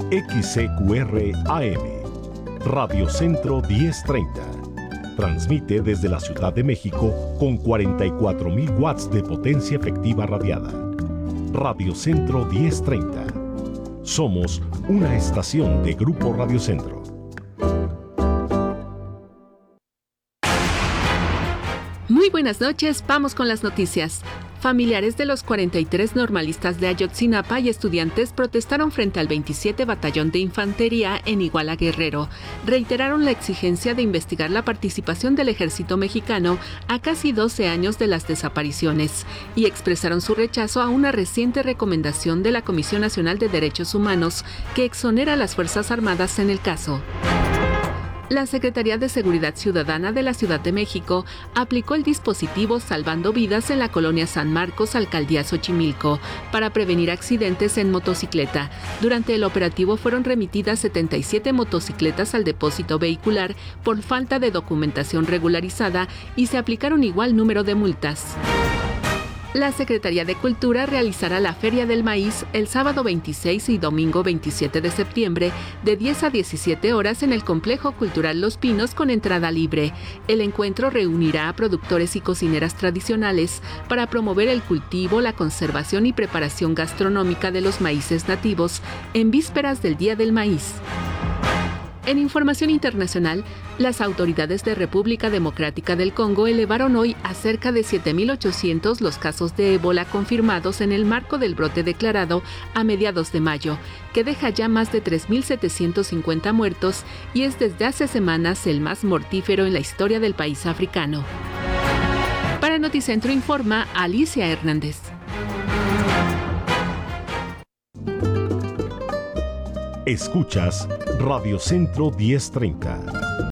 XCQR AM, Radio Centro 1030. Transmite desde la Ciudad de México con 44.000 watts de potencia efectiva radiada. Radio Centro 1030. Somos una estación de Grupo Radio Centro. Muy buenas noches, vamos con las noticias. Familiares de los 43 normalistas de Ayotzinapa y estudiantes protestaron frente al 27 Batallón de Infantería en Iguala Guerrero. Reiteraron la exigencia de investigar la participación del ejército mexicano a casi 12 años de las desapariciones y expresaron su rechazo a una reciente recomendación de la Comisión Nacional de Derechos Humanos que exonera a las Fuerzas Armadas en el caso. La Secretaría de Seguridad Ciudadana de la Ciudad de México aplicó el dispositivo Salvando Vidas en la colonia San Marcos, Alcaldía Xochimilco, para prevenir accidentes en motocicleta. Durante el operativo fueron remitidas 77 motocicletas al depósito vehicular por falta de documentación regularizada y se aplicaron igual número de multas. La Secretaría de Cultura realizará la Feria del Maíz el sábado 26 y domingo 27 de septiembre de 10 a 17 horas en el Complejo Cultural Los Pinos con entrada libre. El encuentro reunirá a productores y cocineras tradicionales para promover el cultivo, la conservación y preparación gastronómica de los maíces nativos en vísperas del Día del Maíz. En información internacional, las autoridades de República Democrática del Congo elevaron hoy a cerca de 7.800 los casos de ébola confirmados en el marco del brote declarado a mediados de mayo, que deja ya más de 3.750 muertos y es desde hace semanas el más mortífero en la historia del país africano. Para Noticentro informa Alicia Hernández. Escuchas Radio Centro 1030.